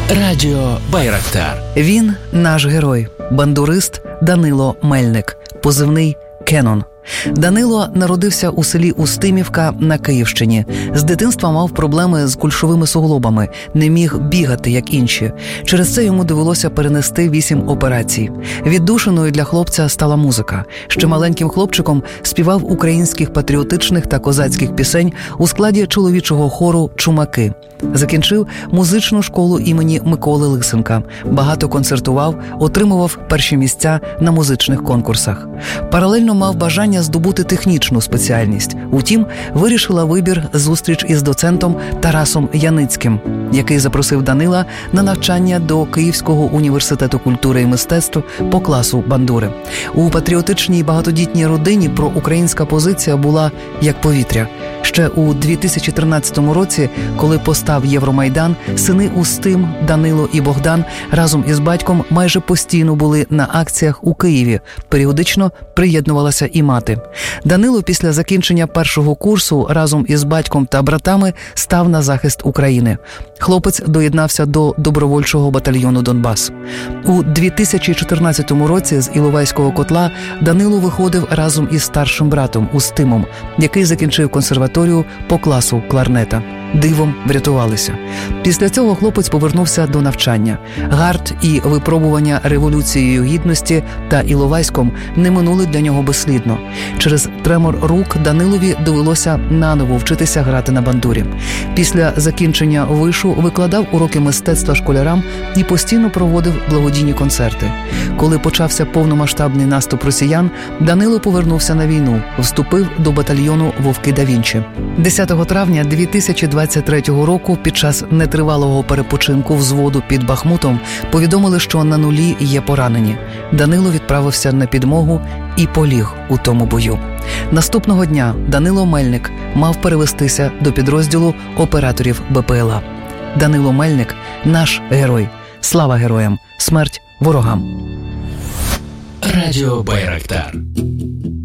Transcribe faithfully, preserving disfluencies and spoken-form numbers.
Радіо Байрактар. Він наш герой, бандурист Данило Мельник, позивний «Кенон». Данило народився у селі Устимівка на Київщині. З дитинства мав проблеми з кульшовими суглобами, не міг бігати, як інші. Через це йому довелося перенести вісім операцій. Віддушиною для хлопця стала музика. Ще маленьким хлопчиком співав українських патріотичних та козацьких пісень у складі чоловічого хору «Чумаки». Закінчив музичну школу імені Миколи Лисенка. Багато концертував, отримував перші місця на музичних конкурсах. Паралельно мав бажання здобути технічну спеціальність. Утім, вирішила вибір зустріч із доцентом Тарасом Яницьким, який запросив Данила на навчання до Київського університету культури і мистецтв по класу бандури. У патріотичній багатодітній родині проукраїнська позиція була як повітря. Ще у дві тисячі тринадцятому році, коли постав Євромайдан, сини Устим, Данило і Богдан разом із батьком майже постійно були на акціях у Києві. Періодично приєднувалася і мати. Данило після закінчення першого курсу разом із батьком та братами став на захист України. Хлопець доєднався до добровольчого батальйону «Донбас». У дві тисячі чотирнадцятому році з Іловайського котла Данило виходив разом із старшим братом Устимом, який закінчив консерваторію по класу кларнета. Дивом врятувалися. Після цього хлопець повернувся до навчання. Гард і випробування Революцією Гідності та Іловайськом не минули для нього безслідно. Через тремор рук Данилові довелося наново вчитися грати на бандурі. Після закінчення вишу викладав уроки мистецтва школярам і постійно проводив благодійні концерти. Коли почався повномасштабний наступ росіян, Данило повернувся на війну, вступив до батальйону «Вовки да Вінчі». десятого травня дві тисячі двадцять третього року під час нетривалого перепочинку взводу під Бахмутом повідомили, що на нулі є поранені. Данило відправився на підмогу і поліг у тому бою. Наступного дня Данило Мельник мав перевестися до підрозділу операторів Бе Пе Еле А. Данило Мельник – наш герой. Слава героям! Смерть ворогам! Радіо Байрактар.